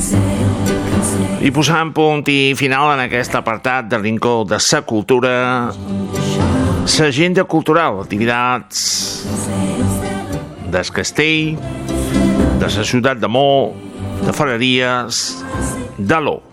I posant punt i final en aquest apartat del rincó de sa cultura, l'agenda cultural, activitats del castell, de la ciutat de Mó, de Ferreries, de l'O.